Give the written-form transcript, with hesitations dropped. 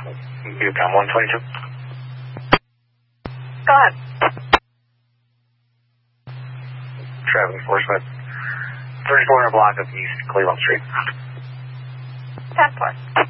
Newtown 122. Go ahead. Traffic enforcement. 3400 block of East Cleveland Street. 10-4.